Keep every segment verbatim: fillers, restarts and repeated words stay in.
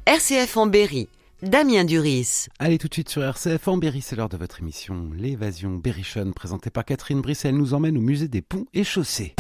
R C F en Berry, Damien Duris. Allez tout de suite sur R C F en Berry, c'est l'heure de votre émission L'évasion berrichonne, présentée par Catherine Brice. Elle nous emmène au musée des ponts et chaussées.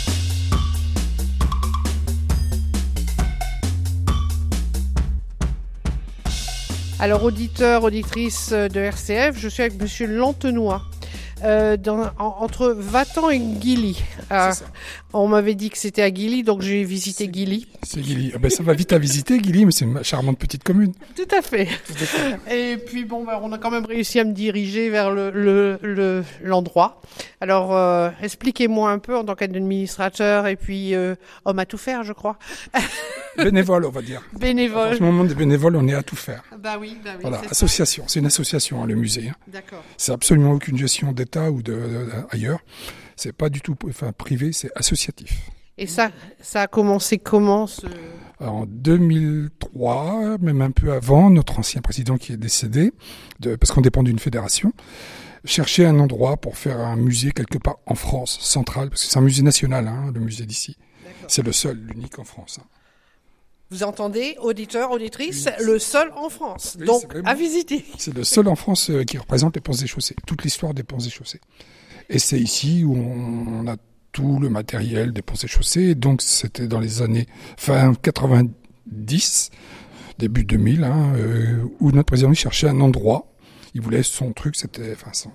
Alors, auditeur, auditrice de R C F, je suis avec Monsieur Lantenois, euh, dans, en, entre Vatan et Guilly. Euh, on m'avait dit que c'était à Guilly, donc j'ai visité Guilly. C'est Guilly. Ah ben, ça va vite à visiter, Guilly, mais c'est une charmante petite commune. Tout à fait. Tout à fait. Et puis, bon, ben, on a quand même réussi à me diriger vers le, le, le, l'endroit. Alors, euh, expliquez-moi un peu en tant qu'administrateur et puis euh, homme à tout faire, je crois. Bénévole, on va dire. Bénévole. En ce moment des bénévoles, on est à tout faire. Bah oui, bah oui. Voilà, c'est association. Ça. C'est une association, hein, le musée. Hein. D'accord. C'est absolument aucune gestion d'État ou de, de, de ailleurs. C'est pas du tout, enfin, privé, c'est associatif. Et ça, ça a commencé comment ce... Alors, en deux mille trois, même un peu avant, notre ancien président qui est décédé, de, parce qu'on dépend d'une fédération, cherchait un endroit pour faire un musée quelque part en France, central, parce que c'est un musée national, hein, le musée d'ici. D'accord. C'est le seul, l'unique en France. Hein. Vous entendez, auditeurs, auditrices, oui, le seul en France, oui, donc à visiter. C'est le seul en France euh, qui représente les ponts et chaussées, toute l'histoire des ponts et chaussées. Et c'est ici où on, on a tout le matériel des ponts et chaussées, donc c'était dans les années fin quatre-vingt-dix, début deux mille, hein, euh, où notre président cherchait un endroit. Il voulait son truc, c'était, enfin, son,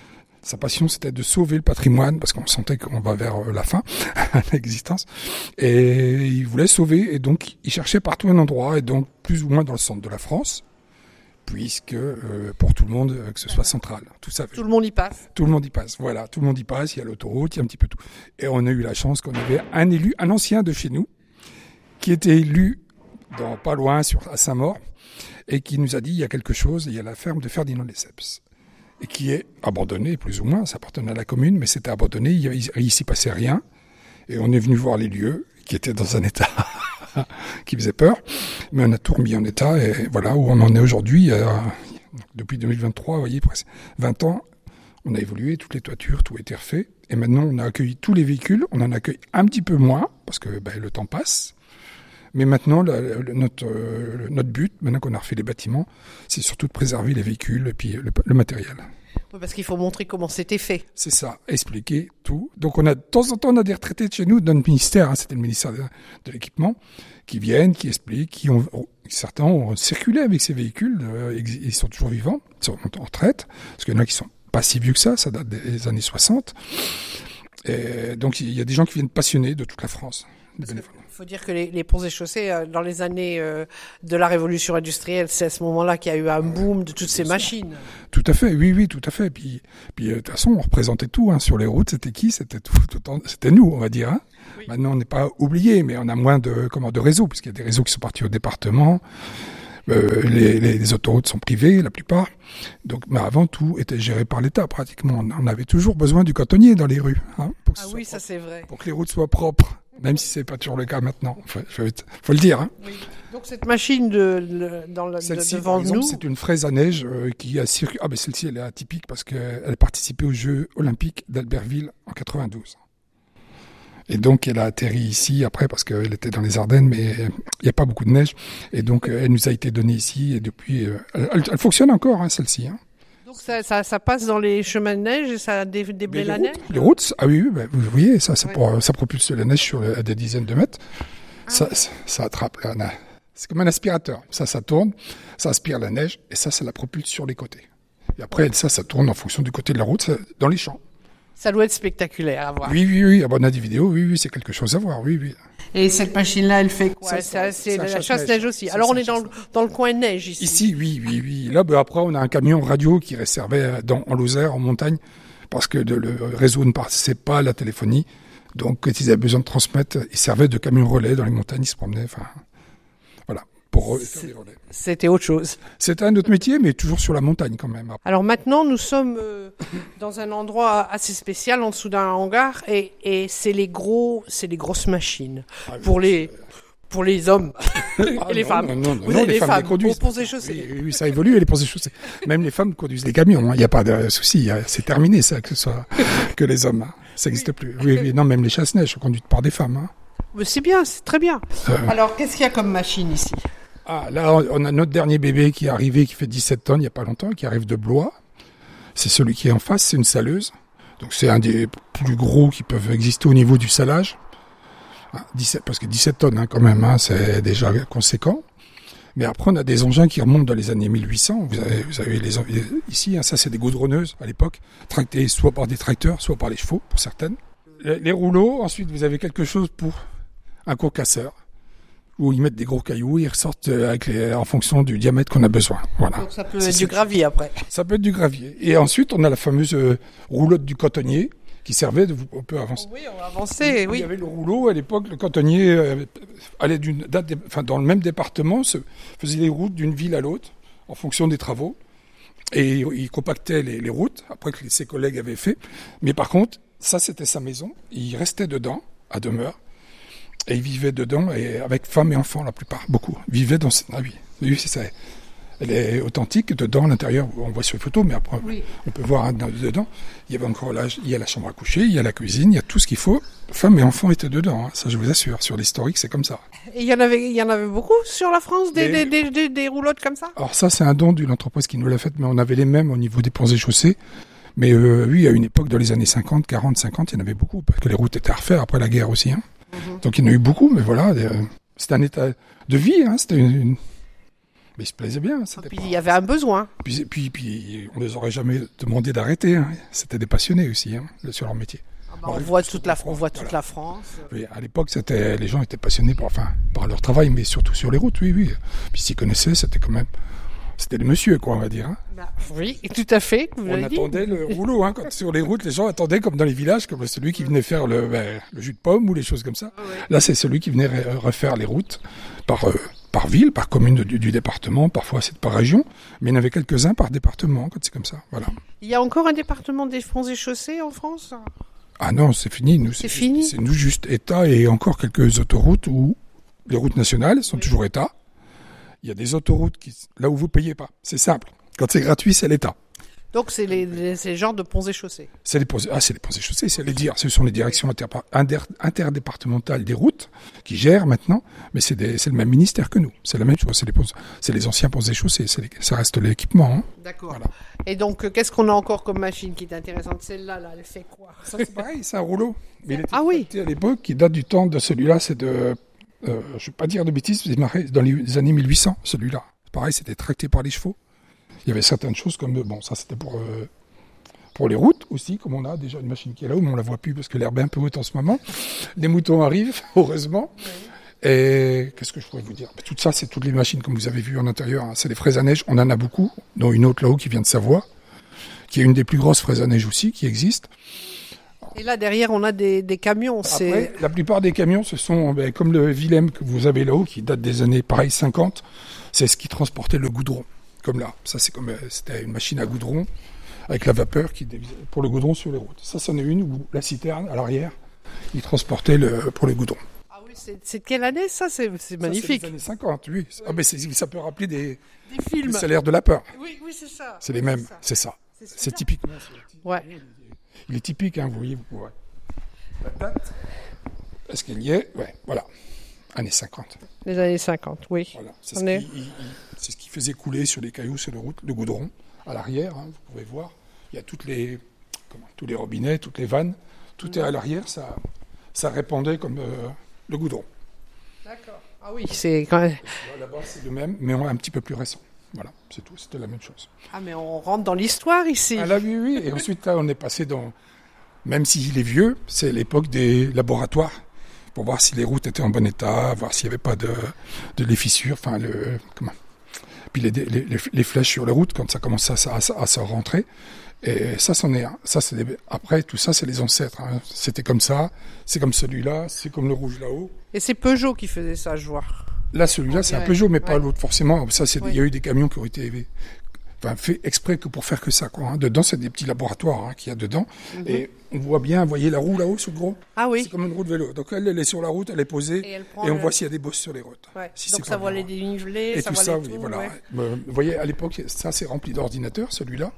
sa passion, c'était de sauver le patrimoine, parce qu'on sentait qu'on va vers la fin de l'existence. Et il voulait sauver, et donc il cherchait partout un endroit, et donc plus ou moins dans le centre de la France, puisque euh, pour tout le monde, euh, que ce soit central. Tout ça. Tout le monde y passe. Tout le monde y passe, voilà. Tout le monde y passe, il y a l'autoroute, il y a un petit peu tout. Et on a eu la chance qu'on avait un élu, un ancien de chez nous, qui était élu dans pas loin, sur, à Saint-Maur, et qui nous a dit, il y a quelque chose, il y a la ferme de Ferdinand Lesseps, et qui est abandonnée, plus ou moins, ça appartenait à la commune, mais c'était abandonné, il, il, il s'y passait rien, et on est venu voir les lieux, qui étaient dans un état qui faisait peur, mais on a tout remis en état, et voilà où on en est aujourd'hui, euh, depuis deux mille vingt-trois, vous voyez, presque vingt ans, on a évolué, toutes les toitures, tout a été refait, et maintenant on a accueilli tous les véhicules, on en accueille un petit peu moins, parce que ben, le temps passe. Mais maintenant, la, la, notre, euh, notre but, maintenant qu'on a refait les bâtiments, c'est surtout de préserver les véhicules et puis le, le matériel. Oui, parce qu'il faut montrer comment c'était fait. C'est ça, expliquer tout. Donc, on a de temps en temps, on a des retraités de chez nous, de notre ministère, hein, c'était le ministère de, de l'équipement, qui viennent, qui expliquent, qui ont, certains ont circulé avec ces véhicules, euh, ils sont toujours vivants, ils sont en retraite, parce qu'il y en a qui sont pas si vieux que ça, ça date des années soixante. Et donc, il y a des gens qui viennent passionnés de toute la France. Il faut dire que les, les ponts et chaussées, euh, dans les années euh, de la révolution industrielle, c'est à ce moment-là qu'il y a eu un boom de toutes ces machines. Tout à fait, oui, oui, tout à fait. Puis, puis de toute façon, on représentait tout. Hein. Sur les routes, c'était qui ? C'était tout, tout, c'était nous, on va dire. Hein. Oui. Maintenant, on n'est pas oublié, mais on a moins de, comment, de réseaux, puisqu'il y a des réseaux qui sont partis au département. Euh, les, les, les autoroutes sont privées, la plupart. Donc, mais avant, tout était géré par l'État, pratiquement. On avait toujours besoin du cantonnier dans les rues. Hein, pour que ah ce oui, soit ça propre, c'est vrai. Pour que les routes soient propres. Même si c'est pas toujours le cas maintenant, faut, faut, faut le dire. Hein. Oui. Donc cette machine de, de, dans la, celle-ci, de, devant par exemple, nous, c'est une fraise à neige euh, qui a circulé. Ah ben celle-ci, elle est atypique parce qu'elle a participé aux Jeux Olympiques d'Albertville en quatre-vingt-douze. Et donc elle a atterri ici après parce qu'elle était dans les Ardennes, mais il n'y a pas beaucoup de neige. Et donc elle nous a été donnée ici et depuis, euh, elle, elle fonctionne encore, hein, celle-ci. Hein. Donc ça, ça, ça passe dans les chemins de neige et ça dé, déblaye la routes, neige. Les routes, ah oui, oui ben, vous voyez, ça, c'est ouais. pour, ça propulse la neige sur à des dizaines de mètres. Ah. Ça, ça, ça attrape la neige. C'est comme un aspirateur. Ça, ça tourne, ça aspire la neige et ça, ça la propulse sur les côtés. Et après, ça, ça tourne en fonction du côté de la route, ça, dans les champs. Ça doit être spectaculaire à voir. Oui, oui, oui. Ah bon, on a des vidéos. Oui, oui, c'est quelque chose à voir. Oui, oui. Et cette machine-là, elle fait quoi? ça, ça, C'est ça, la chasse-neige aussi. Ça, Alors, ça, on est dans le, dans le coin neige ici. Ici, oui, oui, oui. Là, ben, après, on a un camion radio qui servait dans, en Lozère, en montagne, parce que de, le réseau ne passait pas à la téléphonie. Donc, quand ils avaient besoin de transmettre, ils servaient de camion relais dans les montagnes, ils se promenaient. Enfin, voilà, pour faire des relais. C'était autre chose. C'était un autre métier, mais toujours sur la montagne quand même. Alors maintenant, nous sommes euh, dans un endroit assez spécial, en dessous d'un hangar, et, et c'est les gros, c'est les grosses machines ah, pour les. Pour les hommes et ah, les non, femmes. Non, non, non, Vous non avez les, les femmes, femmes les conduisent. Aux ponts et chaussées. Oui, oui, ça évolue, les ponts et chaussées. Même les femmes conduisent les camions. Il hein. n'y a pas de souci. C'est terminé, ça, que ce soit que les hommes. Hein. Ça n'existe oui. plus. Oui, oui, non, même les chasse-neige sont conduites par des femmes. Hein. Mais c'est bien, c'est très bien. Euh... Alors, qu'est-ce qu'il y a comme machine ici ? Ah, là, on a notre dernier bébé qui est arrivé, qui fait dix-sept tonnes il n'y a pas longtemps, qui arrive de Blois. C'est celui qui est en face, c'est une saleuse. Donc c'est un des plus gros qui peuvent exister au niveau du salage. Ah, dix-sept, parce que dix-sept tonnes hein, quand même, hein, c'est déjà conséquent. Mais après, on a des engins qui remontent dans les années mille huit cents. Vous avez, vous avez les, ici, hein, ça c'est des gaudronneuses à l'époque, tractées soit par des tracteurs, soit par les chevaux, pour certaines. Les, les rouleaux, ensuite vous avez quelque chose pour un concasseur, où ils mettent des gros cailloux, ils ressortent avec les, en fonction du diamètre qu'on a besoin. Voilà. Donc ça peut C'est être ça. du gravier après. Ça peut être du gravier. Et ensuite, on a la fameuse euh, roulotte du cantonnier, qui servait de, on peut avancer. Oui, on va avancer, Il oui. y avait le rouleau, à l'époque, le cantonnier euh, allait d'une date, enfin, dans le même département, se, faisait les routes d'une ville à l'autre, en fonction des travaux. Et il, il compactait les, les routes, après que ses collègues avaient fait. Mais par contre, ça, c'était sa maison. Il restait dedans, à demeure. Et il vivait dedans, et avec femme et enfants, la plupart, beaucoup. Il vivait dans cette... Ah oui, oui, c'est ça. Elle est authentique, dedans, à l'intérieur, on voit sur les photos, mais après, Oui. on peut voir hein, dedans. Il y avait encore là, il y a la chambre à coucher, il y a la cuisine, il y a tout ce qu'il faut. Femme et enfants étaient dedans, hein, ça je vous assure. Sur l'historique, c'est comme ça. Et il y en avait, il y en avait beaucoup sur la France, des, Des- des, des, des, des roulottes comme ça? Alors ça, c'est un don d'une entreprise qui nous l'a fait, mais on avait les mêmes au niveau des ponts et chaussées. Mais euh, oui, à une époque, dans les années cinquante, quarante, cinquante, il y en avait beaucoup, parce que les routes étaient à refaire après la guerre aussi. Hein. Mhm. Donc il y en a eu beaucoup, mais voilà, euh, c'était un état de vie, hein, c'était une, une- Mais ils se plaisaient bien. C'était Puis pas- il y avait un besoin. Puis, puis, puis, on les aurait jamais demandé d'arrêter. Hein. C'était des passionnés aussi hein, sur leur métier. Ah bah, Bon, on oui, voit parce toute qu'on la, comprend, on voit toute voilà. la France. Oui, à l'époque, c'était les gens étaient passionnés par, enfin, par leur travail, mais surtout sur les routes, oui, oui. Puis s'ils connaissaient, c'était quand même, c'était des messieurs, quoi, on va dire. Hein. Bah, oui, tout à fait. Vous On l'avez dit. attendait le rouleau, hein, quand sur les routes, les gens attendaient comme dans les villages, comme celui qui venait faire le, ben, le jus de pomme ou les choses comme ça. Ah ouais. Là, c'est celui qui venait re- refaire les routes par, euh, par ville, par commune du, du département, parfois c'est par région, mais il y en avait quelques-uns par département, quand c'est comme ça. Voilà. Il y a encore un département des ponts et chaussées en France? Ah non, c'est fini. Nous, C'est juste- fini C'est nous juste État et encore quelques autoroutes où les routes nationales sont Oui. toujours État. Il y a des autoroutes qui, là où vous payez pas. C'est simple. Quand c'est gratuit, c'est l'État. Donc c'est les, les, ces genres de ponts et chaussées. C'est les ponts, ah, c'est les ponts et chaussées, c'est les dire. Ce sont les directions interpa- inter- interdépartementales des routes qui gèrent maintenant, mais c'est des- c'est le même ministère que nous. C'est la même chose. C'est les ponts, c'est les anciens ponts et chaussées. C'est les- ça reste l'équipement. Hein. D'accord. Voilà. Et donc, euh, qu'est-ce qu'on a encore comme machine qui est intéressante? Celle-là, là, elle fait quoi? Ça, c'est pareil, c'est un rouleau. Mais il était Ah oui. tracté à l'époque, qui date du temps de celui-là, c'est de, euh, je ne vais pas dire de bêtises, mais il marquait dans les années mille huit cents, celui-là. Pareil, c'était tracté par les chevaux. Il y avait certaines choses comme, euh, bon, ça c'était pour, euh, pour les routes aussi, comme on a déjà une machine qui est là, mais on la voit plus parce que l'herbe est un peu haute en ce moment. Les moutons arrivent, heureusement. Et qu'est-ce que je pourrais vous dire? Tout ça, c'est toutes les machines, comme vous avez vu en intérieur. Hein. C'est les fraises à neige, on en a beaucoup, dont une autre là-haut qui vient de Savoie, qui est une des plus grosses fraises à neige aussi, qui existe. Et là, derrière, on a des, des camions. Après, C'est la plupart des camions, ce sont ben, comme le Willem que vous avez là-haut, qui date des années pareil cinquante. C'est ce qui transportait le goudron, comme là. Ça, c'est comme euh, c'était une machine à goudron avec la vapeur qui dévisait pour le goudron sur les routes. Ça, c'en est une où la citerne à l'arrière, il transportait le pour le goudron. ah oui, c'est c'est de quelle année ça? C'est c'est Ça, magnifique. c'est les années cinquante, oui. Ah, ben, c'est- ça peut rappeler des, Des films. des salaires de la peur. Oui, oui, c'est ça. C'est les mêmes, ça. c'est ça. C'est C'est super. typiquement. Ouais. Il est typique, hein, vous voyez. Vous, ouais. La date, est-ce qu'il y est? Ouais, voilà. Années cinquante. Les années cinquante, oui. Voilà. C'est On ce, est- qui, il- il- c'est ce qui faisait couler sur les cailloux, sur les routes, le goudron. À l'arrière, hein, vous pouvez voir, il y a toutes les, comment, tous les robinets, toutes les vannes. Tout est à l'arrière, ça, ça répandait comme euh, le goudron. D'accord. Ah oui, c'est quand même... Là, Là-bas, c'est le même, mais un petit peu plus récent. Voilà, c'est tout, c'était la même chose. Ah, mais on rentre dans l'histoire ici. Ah là, oui, oui. Et ensuite, là, on est passé dans, même s'il est vieux, c'est l'époque des laboratoires, pour voir si les routes étaient en bon état, voir s'il n'y avait pas de, de les fissures, enfin, le, comment, puis les, les, les, les flèches sur les routes, quand ça commence à, à, à, à se rentrer. Et ça, c'en est un. Ça, c'est des- après, tout ça, c'est les ancêtres. Hein. C'était comme ça, c'est comme celui-là, c'est comme le rouge là-haut. Et c'est Peugeot qui faisait ça, je vois. Là, celui-là, c'est un Ouais. Peugeot, mais pas Ouais. l'autre, forcément. Ça, c'est, Oui. il y a eu des camions qui ont été, enfin, faits exprès que pour faire que ça, quoi. Hein. Dedans, c'est des petits laboratoires, hein, qu'il y a dedans. Mhm. Et on voit bien, vous voyez la roue là-haut, sur le gros? Ah oui. C'est comme une roue de vélo. Donc, elle, elle est sur la route, elle est posée. Et elle prend Et on le- voit s'il y a des bosses sur les routes. Ouais. Si Donc c'est ça pas voit les bien. dénivelés, Et ça tout voit ça, les oui, tout, voilà. ouais. Euh, Vous voyez, à l'époque, ça, c'est rempli d'ordinateurs, celui-là.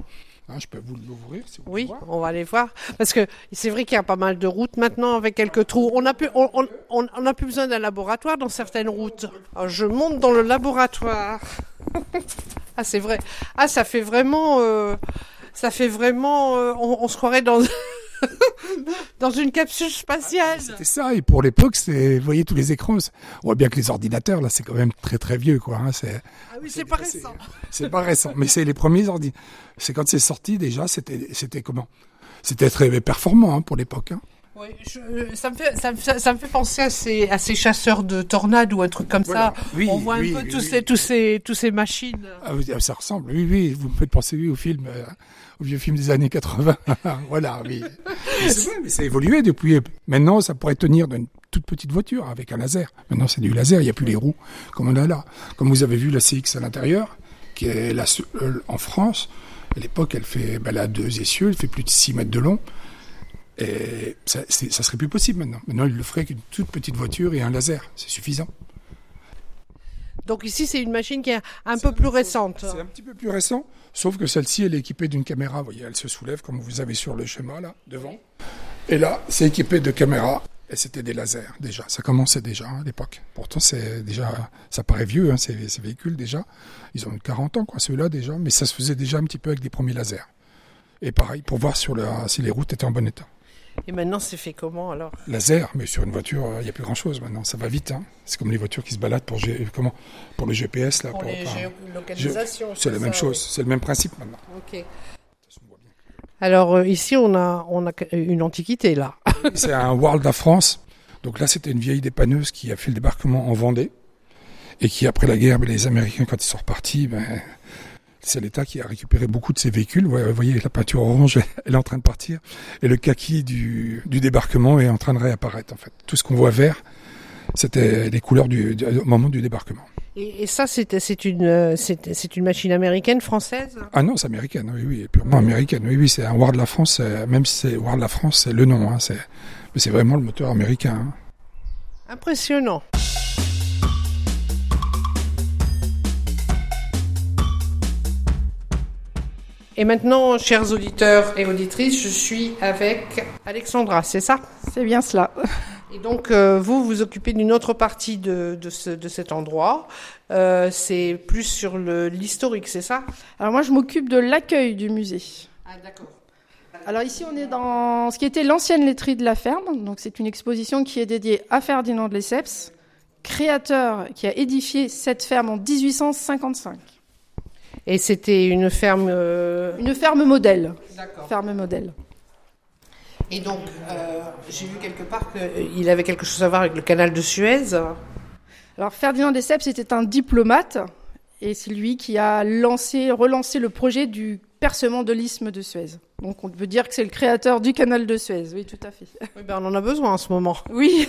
Hein, je peux vous l'ouvrir si vous Oui, voulez voir. on va aller voir. Parce que c'est vrai qu'il y a pas mal de routes maintenant avec quelques trous. On n'a plus, on, on, on, on a plus besoin d'un laboratoire dans certaines routes. Alors, je monte dans le laboratoire. Ah, c'est vrai. Ah, ça fait vraiment... Euh, ça fait vraiment... Euh, on, on se croirait dans... dans une capsule spatiale. C'était ça, et pour l'époque, c'est, vous voyez tous les écrans, on voit bien que les ordinateurs, là, c'est quand même très très vieux, quoi. Hein, c'est, Ah oui, c'est pas récent. C'est pas récent, mais c'est les premiers ordi. C'est quand c'est sorti déjà, c'était, c'était comment? C'était très performant hein, pour l'époque. Hein. Oui, je, ça me fait, ça me, ça, ça me fait penser à ces, à ces chasseurs de tornades ou un truc comme Voilà. ça. Oui, on voit oui, un peu oui, tous oui. ces, tous ces, tous ces machines. Ah, oui, ça ressemble, oui, oui, vous me faites penser oui, au film, euh, au vieux film des années quatre-vingts. Voilà, oui. Mais c'est vrai, mais ça a évolué depuis. Maintenant, ça pourrait tenir d'une toute petite voiture avec un laser. Maintenant, c'est du laser, il n'y a plus les roues comme on a là. Comme vous avez vu la C X à l'intérieur, qui est la, euh, en France, à l'époque, elle fait, ben, elle a deux essieux, elle fait plus de six mètres de long. Et ça, c'est, ça serait plus possible maintenant. Maintenant, il le ferait qu'une toute petite voiture et un laser. C'est suffisant. Donc ici, c'est une machine qui est un peu plus récente. C'est un petit peu plus récent, sauf que celle-ci, elle est équipée d'une caméra. Vous voyez, elle se soulève comme vous avez sur le schéma, là, devant. Et là, c'est équipé de caméras. Et c'était des lasers, déjà. Ça commençait déjà hein, à l'époque. Pourtant, c'est déjà, ça paraît vieux, hein, ces, ces véhicules, déjà. Ils ont quarante ans, quoi, ceux-là, déjà. Mais ça se faisait déjà un petit peu avec des premiers lasers. Et pareil, pour voir sur le, si les routes étaient en bon état. Et maintenant, c'est fait comment alors? Laser, mais sur une voiture, il n'y a plus grand-chose maintenant. Ça va vite. Hein. C'est comme les voitures qui se baladent pour, G... comment pour le G P S. Là, Pour, pour les enfin, géolocalisations. C'est la même ça, chose. oui. C'est le même principe maintenant. Ok. Alors euh, ici, on a, on a une antiquité là. C'est un World of France. Donc là, c'était une vieille dépanneuse qui a fait le débarquement en Vendée et qui, après la guerre, ben, les Américains, quand ils sont repartis, ben, c'est l'État qui a récupéré beaucoup de ces véhicules. Vous voyez, la peinture orange, elle est en train de partir. Et le kaki du, du débarquement est en train de réapparaître, en fait. Tout ce qu'on voit vert, c'était les couleurs du, du au moment du débarquement. Et, et ça, c'est, c'est, une, c'est, c'est une machine américaine, française? Ah non, c'est américaine, oui, oui, purement américaine. Oui, oui, c'est un World La France, même si c'est World La France, c'est le nom. Hein, c'est, mais c'est vraiment le moteur américain. Hein. Impressionnant. Et maintenant, chers auditeurs et auditrices, je suis avec Alexandra, c'est ça? C'est bien cela. Et donc, euh, vous vous occupez d'une autre partie de, de, ce, de cet endroit. Euh, c'est plus sur le, l'historique, c'est ça? Alors moi, je m'occupe de l'accueil du musée. Ah, d'accord. Alors ici, on est dans ce qui était l'ancienne laiterie de la ferme. Donc c'est une exposition qui est dédiée à Ferdinand de Lesseps, créateur qui a édifié cette ferme en dix-huit cent cinquante-cinq. Et c'était une ferme... Euh... Une ferme modèle. D'accord. Ferme modèle. Et donc, euh, j'ai vu quelque part qu'il avait quelque chose à voir avec le canal de Suez. Alors Ferdinand de Lesseps était un diplomate et c'est lui qui a lancé, relancé le projet du percement de l'isthme de Suez. Donc on peut dire que c'est le créateur du canal de Suez, oui tout à fait. Oui, ben on en a besoin en ce moment. Oui.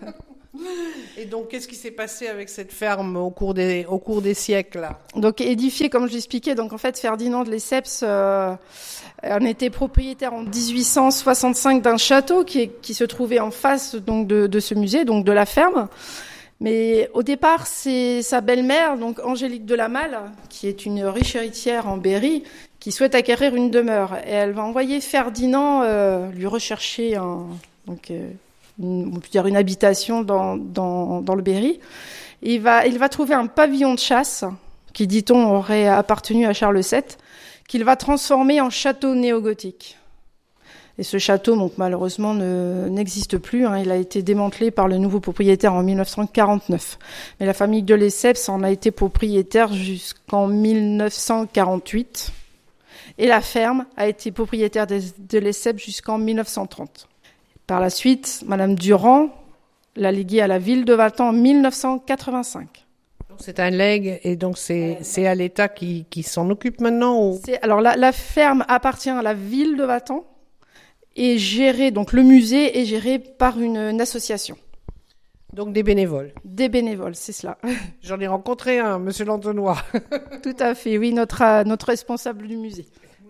Et donc qu'est-ce qui s'est passé avec cette ferme au cours des, au cours des siècles? Donc édifié, comme je l'expliquais, donc en fait Ferdinand de Lesseps euh, en était propriétaire en dix-huit cent soixante-cinq d'un château qui, est, qui se trouvait en face donc de, de ce musée, donc de la ferme. Mais au départ, c'est sa belle-mère, donc Angélique de la Malle, qui est une riche héritière en Berry, qui souhaite acquérir une demeure. Et elle va envoyer Ferdinand euh, lui rechercher un, donc, euh, une, on peut dire une habitation dans, dans, dans le Berry. Et il va, il va trouver un pavillon de chasse, qui, dit-on, aurait appartenu à Charles sept, qu'il va transformer en château néogothique. Et ce château, donc, malheureusement, ne, n'existe plus. Hein. Il a été démantelé par le nouveau propriétaire en mille neuf cent quarante-neuf. Mais la famille de Lesseps en a été propriétaire jusqu'en mille neuf cent quarante-huit. Et la ferme a été propriétaire de, de Lesseps jusqu'en mille neuf cent trente. Par la suite, Madame Durand l'a légué à la ville de Vatan en mille neuf cent quatre-vingt-cinq. C'est un legs et donc c'est, c'est à l'État qui, qui s'en occupe maintenant ou... C'est, alors la, la ferme appartient à la ville de Vatan. Et géré, donc le musée est géré par une, une association. Donc des bénévoles. Des bénévoles, c'est cela. J'en ai rencontré un, Monsieur Lantenois. Tout à fait, oui, notre, notre responsable du musée.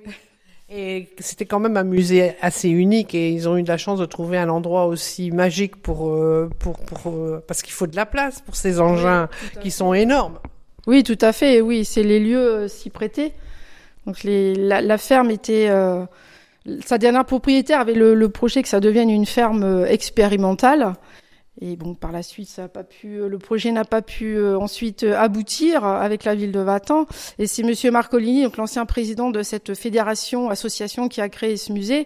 Et c'était quand même un musée assez unique et ils ont eu de la chance de trouver un endroit aussi magique pour, euh, pour, pour, euh, parce qu'il faut de la place pour ces engins oui, qui sont énormes. Oui, tout à fait, oui, c'est les lieux euh, s'y prêter. Donc les, la, la ferme était... Euh, sa dernière propriétaire avait le, le projet que ça devienne une ferme euh, expérimentale. Et bon, par la suite, ça a pas pu, le projet n'a pas pu euh, ensuite euh, aboutir avec la ville de Vatan. Et c'est Monsieur Marcolini, donc l'ancien président de cette fédération, association qui a créé ce musée,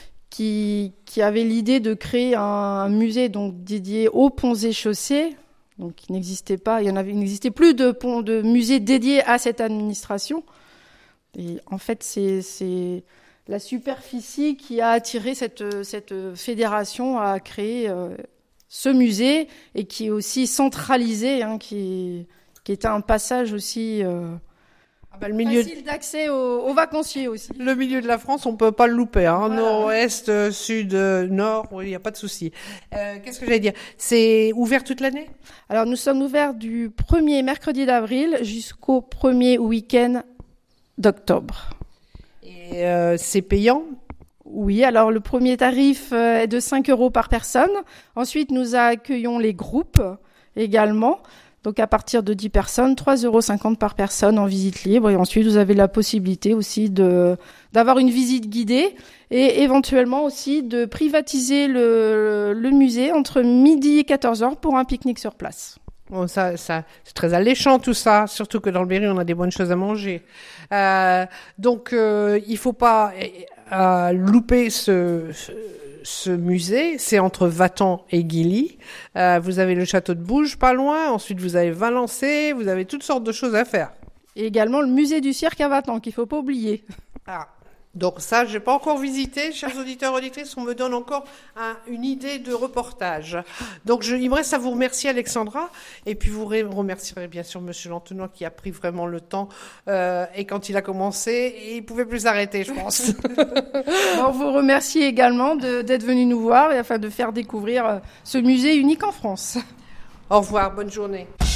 qui, qui avait l'idée de créer un, un musée donc dédié aux ponts et chaussées. Donc, il n'existait pas, il y en avait, il n'existait plus de ponts, de musées dédiés à cette administration. Et en fait, c'est, c'est la superficie qui a attiré cette, cette fédération à créer euh, ce musée et qui est aussi centralisé, hein, qui, qui est un passage aussi euh, ah bah, le milieu facile d'accès aux, aux vacanciers aussi. Le milieu de la France, on peut pas le louper. Hein. Voilà. Nord-ouest, sud, nord, il n'y a pas de souci. Euh, qu'est-ce que j'allais dire? C'est ouvert toute l'année? Alors nous sommes ouverts du premier mercredi d'avril jusqu'au premier week-end d'octobre. Et euh, c'est payant? Oui, alors le premier tarif est de cinq euros par personne. Ensuite, nous accueillons les groupes également. Donc à partir de dix personnes, trois euros cinquante par personne en visite libre. Et ensuite, vous avez la possibilité aussi de d'avoir une visite guidée et éventuellement aussi de privatiser le, le musée entre midi et quatorze heures pour un pique-nique sur place. Bon, ça, ça, c'est très alléchant tout ça, surtout que dans le Berry, on a des bonnes choses à manger. Euh, donc, euh, il faut pas euh, louper ce, ce, ce musée. C'est entre Vatan et Guilly. Euh, vous avez le château de Bouges pas loin. Ensuite, vous avez Valençay. Vous avez toutes sortes de choses à faire. Et également le musée du cirque à Vatan, qu'il faut pas oublier. Ah. Donc ça, j'ai pas encore visité, chers auditeurs, auditrices, on me donne encore un, une idée de reportage. Donc je, il me reste à vous remercier, Alexandra, et puis vous remercierez bien sûr Monsieur Lantenois qui a pris vraiment le temps, euh, et quand il a commencé, il pouvait plus s'arrêter, je pense. On vous remercie également de, d'être venu nous voir et afin de faire découvrir ce musée unique en France. Au revoir, bonne journée.